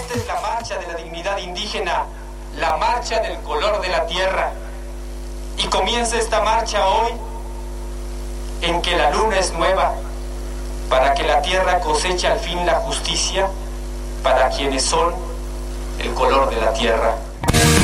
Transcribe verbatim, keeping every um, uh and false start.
Esta es la marcha de la dignidad indígena, la marcha del color de la tierra. Y comienza esta marcha hoy, en que la luna es nueva, para que la tierra coseche al fin la justicia para quienes son el color de la tierra.